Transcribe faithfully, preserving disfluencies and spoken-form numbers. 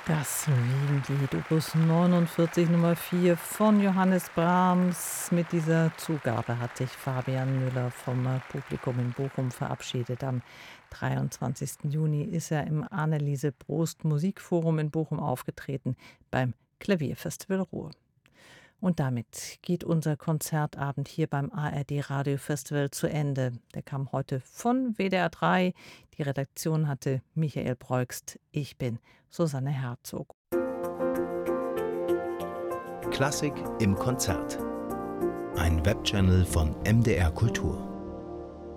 Das Wiegenlied, Opus neunundvierzig Nummer vier von Johannes Brahms. Mit dieser Zugabe hat sich Fabian Müller vom äh, Publikum in Bochum verabschiedet. Am dreiundzwanzigsten Juni ist er im Anneliese Brost Musikforum in Bochum aufgetreten beim Klavierfestival Ruhr. Und damit geht unser Konzertabend hier beim A R D Radiofestival zu Ende. Der kam heute von W D R drei. Die Redaktion hatte Michael Breugst. Ich bin Susanne Herzog. Klassik im Konzert. Ein Webchannel von M D R Kultur.